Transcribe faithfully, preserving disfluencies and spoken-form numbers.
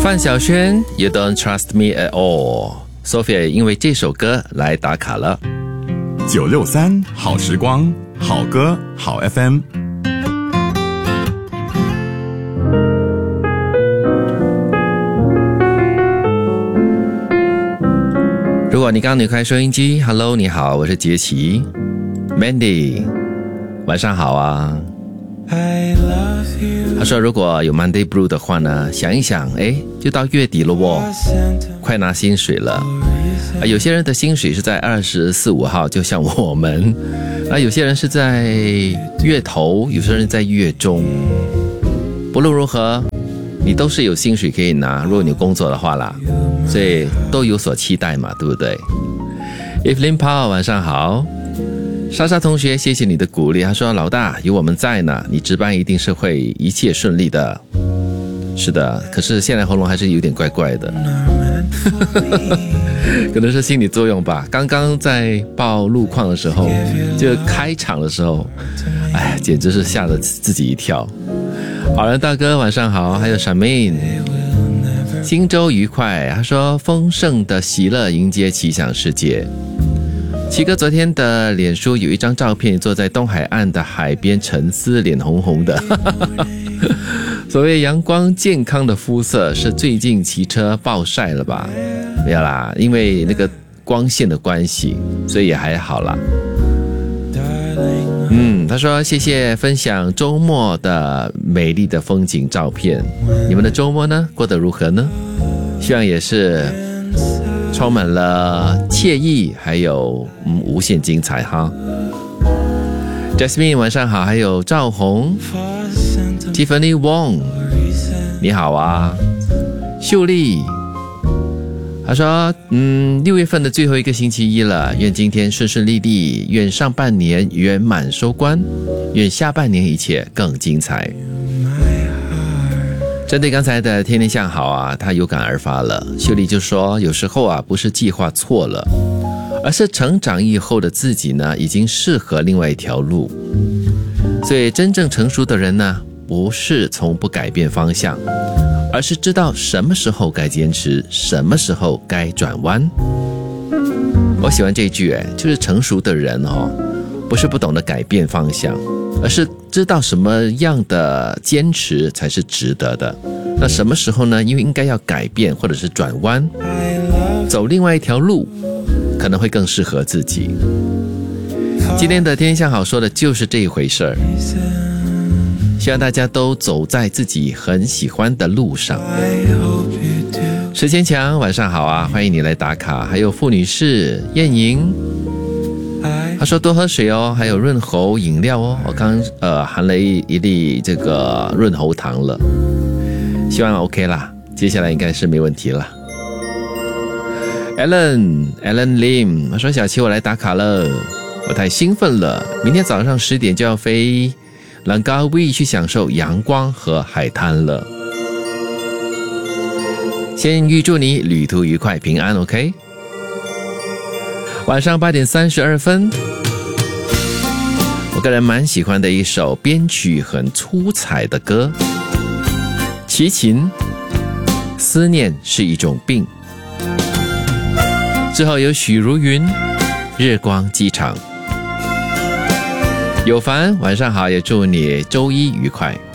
范晓萱 You don't trust me at all， Sophia 因为这首歌来打卡了。 九六三好时光，好歌好 F M。 如果你刚离开收音机 Hello 你好，我是杰奇 Mandy， 晚上好啊。他说如果有 Monday Blue 的话呢，想一想，诶，就到月底了哦，快拿薪水了。啊，有些人的薪水是在二十四五号，就像我们啊，有些人是在月头，有些人在月中。不论如何，你都是有薪水可以拿，如果你有工作的话啦，所以都有所期待嘛，对不对？ Evelyn Paul 晚上好。莎莎同学谢谢你的鼓励，他说老大有我们在呢，你值班一定是会一切顺利的。是的，可是现在喉咙还是有点怪怪的可能是心理作用吧。刚刚在报路况的时候，就开场的时候，哎，简直是吓得自己一跳。好人大哥晚上好，还有 Shamin， 新周愉快，他说丰盛的喜乐迎接奇想世界。七哥昨天的脸书有一张照片，坐在东海岸的海边沉思，脸红红的所谓阳光健康的肤色，是最近骑车暴晒了吧？没有啦，因为那个光线的关系，所以也还好啦。嗯，他说谢谢分享周末的美丽的风景照片，你们的周末呢过得如何呢？希望也是充满了惬意，还有、嗯、无限精彩哈。Jasmine 晚上好，还有赵红 Tiffany Wong 你好啊。秀丽他说嗯，六月份的最后一个星期一了，愿今天顺顺利利，愿上半年圆满收官，愿下半年一切更精彩。针对刚才的天天向好啊，他有感而发了。秀丽就说有时候啊，不是计划错了，而是成长以后的自己呢，已经适合另外一条路。所以真正成熟的人呢，不是从不改变方向，而是知道什么时候该坚持，什么时候该转弯。我喜欢这句，哎，就是成熟的人哦，不是不懂得改变方向，而是知道什么样的坚持才是值得的。那什么时候呢？因为应该要改变或者是转弯，走另外一条路，可能会更适合自己。今天的天天向好说的就是这一回事儿。希望大家都走在自己很喜欢的路上。石坚强晚上好啊，欢迎你来打卡。还有傅女士、燕莹，他说多喝水哦，还有润喉饮料哦。我刚呃含了一一粒这个润喉糖了，希望 OK 啦，接下来应该是没问题了。Alan Alan Lim 他说小七我来打卡了，我太兴奋了，明天早上十点就要飞兰高威去享受阳光和海滩了。先预祝你旅途愉快平安 OK。晚上八点三十二分，我个人蛮喜欢的一首编曲很出彩的歌，齐秦，思念是一种病。之后有许茹芸，日光机场。有凡晚上好，也祝你周一愉快。